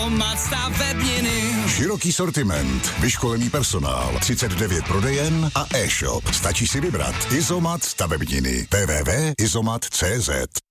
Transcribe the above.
Izomat stavebniny. Široký sortiment, vyškolený personál, 39 prodejen a e-shop. Stačí si vybrat. Izomat stavebniny. www.izomat.cz